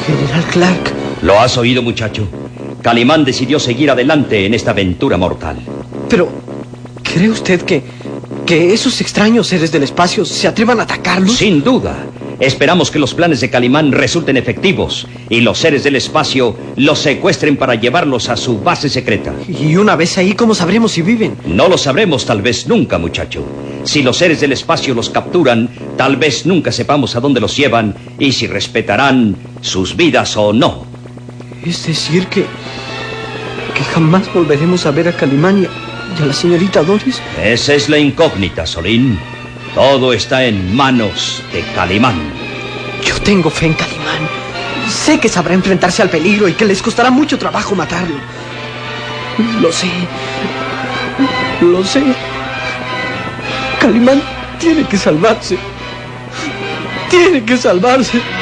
General Clark. ¿Lo has oído, muchacho? Calimán decidió seguir adelante en esta aventura mortal. Pero, ¿cree usted que esos extraños seres del espacio se atrevan a atacarlos? Sin duda. Esperamos que los planes de Calimán resulten efectivos y los seres del espacio los secuestren para llevarlos a su base secreta. Y una vez ahí, ¿cómo sabremos si viven? No lo sabremos tal vez nunca, muchacho. Si los seres del espacio los capturan, tal vez nunca sepamos a dónde los llevan y si respetarán sus vidas o no. Es decir que jamás volveremos a ver a Calimán y a la señorita Doris. Esa es la incógnita, Solín. Todo está en manos de Calimán. Yo tengo fe en Calimán. Sé que sabrá enfrentarse al peligro y que les costará mucho trabajo matarlo. Lo sé. Lo sé. Calimán tiene que salvarse. Tiene que salvarse.